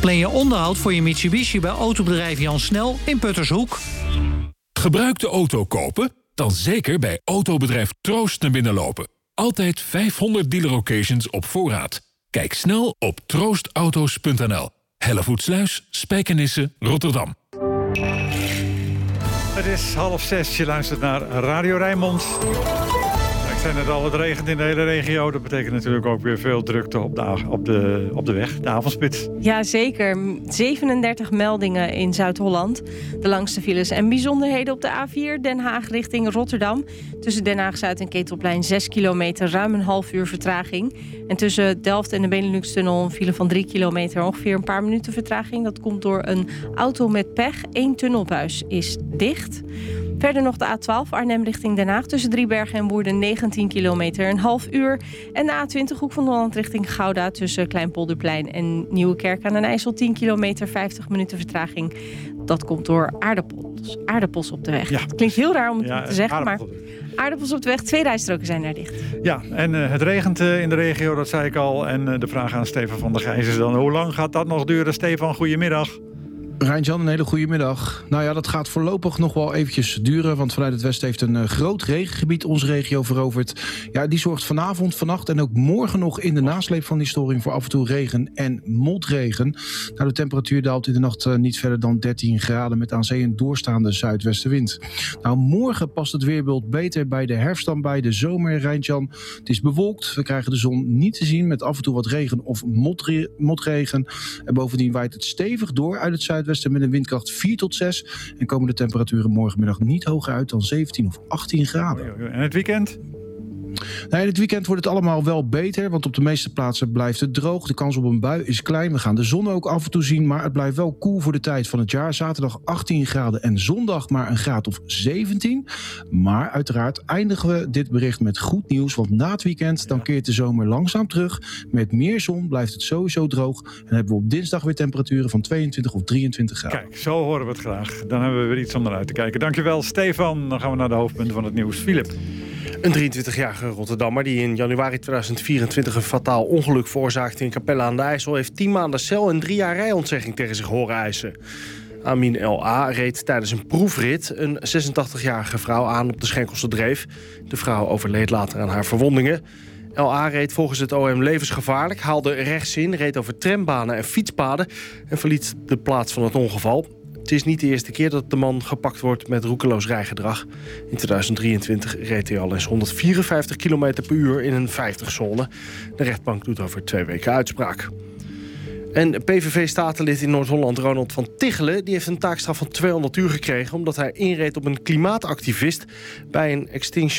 Plan je onderhoud voor je Mitsubishi bij autobedrijf Jan Snel in Puttershoek. Gebruikte auto kopen? Dan zeker bij autobedrijf Troost naar binnen lopen. Altijd 500 dealer-occasions op voorraad. Kijk snel op troostauto's.nl. Hellevoetsluis, Spijkenisse, Rotterdam. Het is 5:30, je luistert naar Radio Rijnmond. Ik zei net al, het regent in de hele regio. Dat betekent natuurlijk ook weer veel drukte op de weg, de avondspits. Ja, zeker. 37 meldingen in Zuid-Holland. De langste files en bijzonderheden op de A4 Den Haag richting Rotterdam. Tussen Den Haag-Zuid en Ketelplein 6 kilometer, ruim een half uur vertraging. En tussen Delft en de Benelux-tunnel een file van 3 kilometer, ongeveer een paar minuten vertraging. Dat komt door een auto met pech. 1 tunnelbuis is dicht. Verder nog de A12 Arnhem richting Den Haag. Tussen Driebergen en Woerden 19 kilometer, een half uur. En de A20 Hoek van Holland richting Gouda. Tussen Kleinpolderplein en Nieuwekerk aan den IJssel 10 kilometer, 50 minuten vertraging. Dat komt door aardappels op de weg. Ja. Het klinkt heel raar om het te zeggen, maar aardappels op de weg. 2 rijstroken zijn daar dicht. Ja, en het regent in de regio, dat zei ik al. En de vraag aan Stefan van der Gijs is dan: hoe lang gaat dat nog duren? Stefan, goedemiddag. Rijntjan, een hele goede middag. Nou ja, dat gaat voorlopig nog wel eventjes duren, want vanuit het westen heeft een groot regengebied onze regio veroverd. Ja, die zorgt vanavond, vannacht en ook morgen nog in de nasleep van die storing voor af en toe regen en motregen. Nou, de temperatuur daalt in de nacht niet verder dan 13 graden met aan zee een doorstaande zuidwestenwind. Nou, morgen past het weerbeeld beter bij de herfst dan bij de zomer, Rijntjan. Het is bewolkt, we krijgen de zon niet te zien met af en toe wat regen of motregen. En bovendien waait het stevig door uit het zuidwesten met een windkracht 4 tot 6. En komen de temperaturen morgenmiddag niet hoger uit dan 17 of 18 graden. En het weekend? Nee, dit weekend wordt het allemaal wel beter, want op de meeste plaatsen blijft het droog. De kans op een bui is klein. We gaan de zon ook af en toe zien, maar het blijft wel koel voor de tijd van het jaar. Zaterdag 18 graden en zondag maar een graad of 17. Maar uiteraard eindigen we dit bericht met goed nieuws, want na het weekend dan keert de zomer langzaam terug. Met meer zon blijft het sowieso droog en hebben we op dinsdag weer temperaturen van 22 of 23 graden. Kijk, zo horen we het graag. Dan hebben we weer iets om naar uit te kijken. Dankjewel, Stefan. Dan gaan we naar de hoofdpunten van het nieuws. Philip. Een 23-jarige Rotterdammer die in januari 2024 een fataal ongeluk veroorzaakte in Capelle aan de IJssel heeft 10 maanden cel en 3 jaar rijontzegging tegen zich horen eisen. Amin L.A. reed tijdens een proefrit een 86-jarige vrouw aan op de Schenkelse Dreef. De vrouw overleed later aan haar verwondingen. L.A. reed volgens het OM levensgevaarlijk, haalde rechts in, reed over trambanen en fietspaden en verliet de plaats van het ongeval. Het is niet de eerste keer dat de man gepakt wordt met roekeloos rijgedrag. In 2023 reed hij al eens 154 km per uur in een 50-zone. De rechtbank doet over 2 weken uitspraak. En PVV-statenlid in Noord-Holland Ronald van Tichelen die heeft een taakstraf van 200 uur gekregen omdat hij inreed op een klimaatactivist bij een